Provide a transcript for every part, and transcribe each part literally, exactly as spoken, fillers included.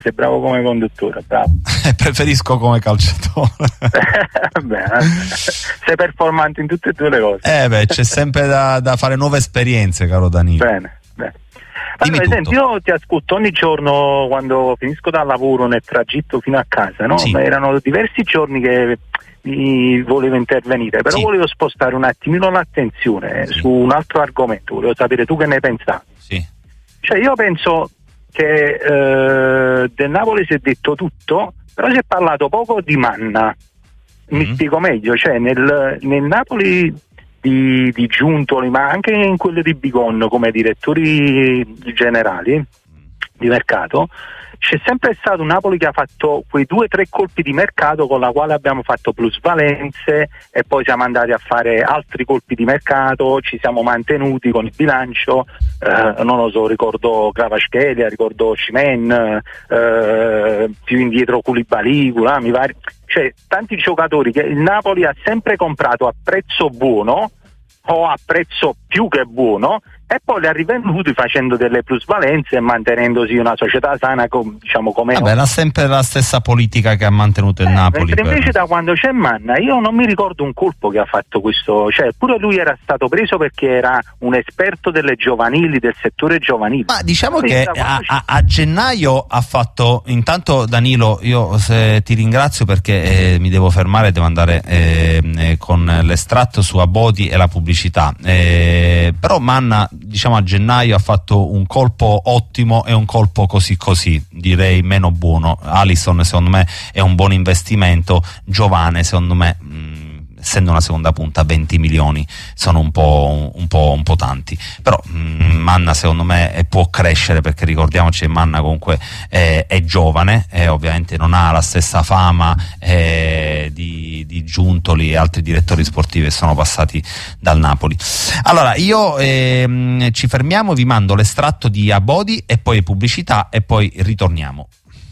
sei bravo come conduttore, bravo. Preferisco come calciatore. Beh, sei performante in tutte e due le cose. Eh beh, c'è sempre da, da fare nuove esperienze, caro Danilo. Bene, bene. Allora, senti, io ti ascolto ogni giorno quando finisco dal lavoro nel tragitto fino a casa, no? Sì. Ma erano diversi giorni che mi volevo intervenire, però sì. volevo spostare un attimino l'attenzione sì. su un altro argomento, volevo sapere tu che ne pensavi. Sì. Cioè io penso che eh, del Napoli si è detto tutto, però si è parlato poco di Manna. Mi mm-hmm. spiego meglio, cioè nel, nel Napoli di, di Giuntoli, ma anche in quello di Bigon come direttori generali di mercato, c'è sempre stato un Napoli che ha fatto quei due o tre colpi di mercato con la quale abbiamo fatto plusvalenze e poi siamo andati a fare altri colpi di mercato, ci siamo mantenuti con il bilancio, eh, non lo so, ricordo Kvaratskhelia, ricordo Osimhen, eh, più indietro Koulibaly, mi pare, cioè tanti giocatori che il Napoli ha sempre comprato a prezzo buono o a prezzo più che buono e poi li ha rivenduti facendo delle plusvalenze e mantenendosi una società sana, com, diciamo come. Vabbè, era sempre la stessa politica che ha mantenuto il eh, Napoli. Mentre invece per... da quando c'è Manna io non mi ricordo un colpo che ha fatto questo, cioè pure lui era stato preso perché era un esperto delle giovanili, del settore giovanile. Ma diciamo che a, a, a gennaio ha fatto, intanto Danilo, io se ti ringrazio perché eh, mi devo fermare, devo andare eh, eh, con l'estratto su Abodi e la pubblicità, eh, però Manna diciamo a gennaio ha fatto un colpo ottimo e un colpo così così, direi meno buono. Alisson secondo me è un buon investimento, Giovane secondo me mh, essendo una seconda punta venti milioni sono un po', un po', un po' tanti, però mh, Manna secondo me è, può crescere, perché ricordiamoci che Manna comunque è, è giovane e ovviamente non ha la stessa fama eh, di, di Giuntoli e altri direttori sportivi che sono passati dal Napoli. Allora io eh, ci fermiamo, vi mando l'estratto di Abodi e poi pubblicità e poi ritorniamo.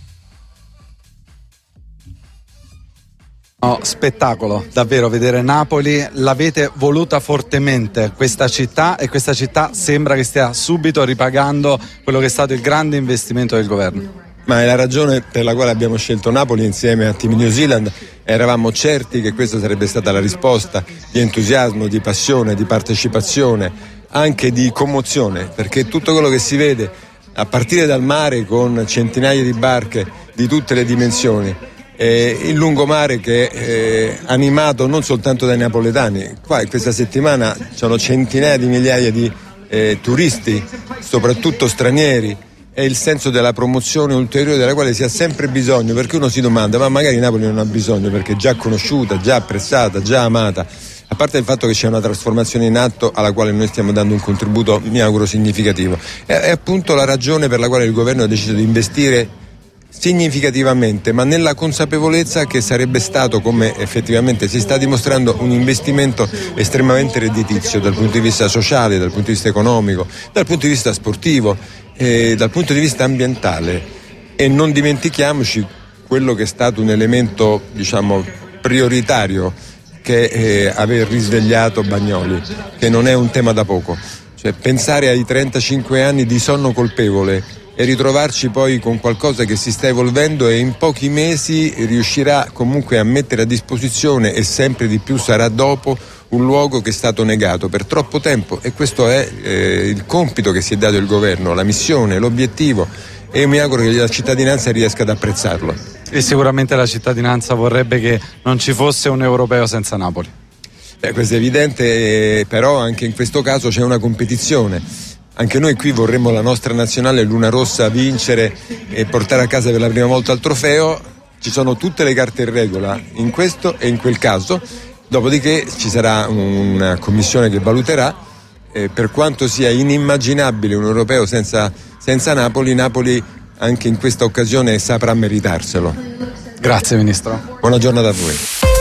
No, spettacolo, davvero, vedere Napoli. L'avete voluta fortemente questa città e questa città sembra che stia subito ripagando quello che è stato il grande investimento del governo. Ma è la ragione per la quale abbiamo scelto Napoli insieme a Team New Zealand. Eravamo certi che questa sarebbe stata la risposta di entusiasmo, di passione, di partecipazione, anche di commozione, perché tutto quello che si vede a partire dal mare con centinaia di barche di tutte le dimensioni, Eh, il lungomare che è animato non soltanto dai napoletani, qua in questa settimana ci sono centinaia di migliaia di eh, turisti, soprattutto stranieri, è il senso della promozione ulteriore della quale si ha sempre bisogno, perché uno si domanda ma magari Napoli non ha bisogno perché è già conosciuta, già apprezzata, già amata, a parte il fatto che c'è una trasformazione in atto alla quale noi stiamo dando un contributo, mi auguro, significativo. È, è appunto la ragione per la quale il governo ha deciso di investire significativamente, ma nella consapevolezza che sarebbe stato, come effettivamente si sta dimostrando, un investimento estremamente redditizio dal punto di vista sociale, dal punto di vista economico, dal punto di vista sportivo e dal punto di vista ambientale. E non dimentichiamoci quello che è stato un elemento, diciamo, prioritario, che è aver risvegliato Bagnoli, che non è un tema da poco, cioè pensare ai trentacinque anni di sonno colpevole e ritrovarci poi con qualcosa che si sta evolvendo e in pochi mesi riuscirà comunque a mettere a disposizione, e sempre di più sarà dopo, un luogo che è stato negato per troppo tempo, e questo è eh, il compito che si è dato il governo, la missione, l'obiettivo, e mi auguro che la cittadinanza riesca ad apprezzarlo. E sicuramente la cittadinanza vorrebbe che non ci fosse un europeo senza Napoli. Eh, questo è evidente, eh, però anche in questo caso c'è una competizione. Anche noi qui vorremmo la nostra nazionale Luna Rossa vincere e portare a casa per la prima volta il trofeo. Ci sono tutte le carte in regola in questo e in quel caso, dopodiché ci sarà una commissione che valuterà. Eh, per quanto sia inimmaginabile un europeo senza, senza Napoli, Napoli anche in questa occasione saprà meritarselo. Grazie Ministro. Buona giornata a voi.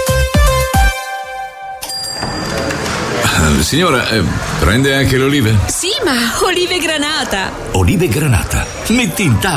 Signora, eh, prende anche le olive? Sì, ma olive granata. Olive granata? Metti in tavola